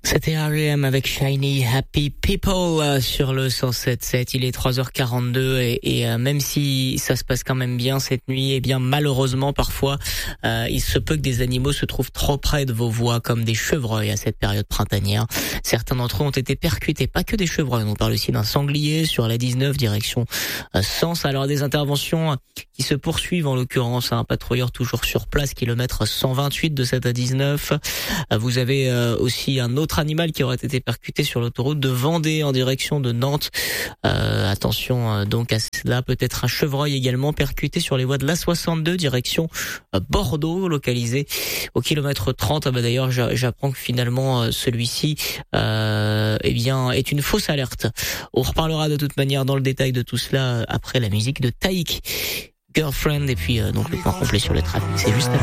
C'était R.E.M. avec Shiny Happy People sur le 107.7. Il est 3h42 et même si ça se passe quand même bien cette nuit, eh bien malheureusement parfois il se peut que des animaux se trouvent trop près de vos voies, comme des chevreuils à cette période printanière. Certains d'entre eux ont été percutés, pas que des chevreuils, on parle aussi d'un sanglier sur la 19 direction Sens. Alors des interventions qui se poursuivent en l'occurrence, un patrouilleur toujours sur place, kilomètre 128 de cette A19. Vous avez aussi un autre animal qui aurait été percuté sur l'autoroute de Vendée en direction de Nantes. Attention donc à cela, peut-être un chevreuil également percuté sur les voies de l'A62 direction Bordeaux, localisé au kilomètre 30. D'ailleurs, j'apprends que finalement celui-ci eh bien est une fausse alerte. On reparlera de toute manière dans le détail de tout cela après la musique de Taïk, Girlfriend, et puis donc le point complet sur le trafic. C'est juste après.